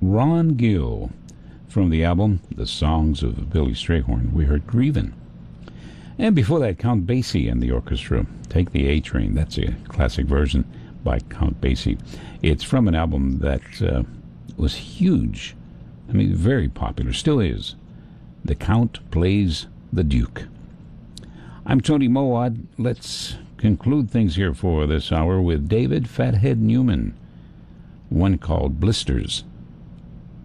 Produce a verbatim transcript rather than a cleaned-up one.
Ron Gill. From the album The Songs of Billy Strayhorn, we heard Grievin'. And before that, Count Basie and the orchestra, Take the A Train. That's a classic version by Count Basie. It's from an album that uh, was huge. I mean, very popular, still is. The Count Plays the Duke. I'm Tony Mowat. Let's conclude things here for this hour with David Fathead Newman, one called Blisters.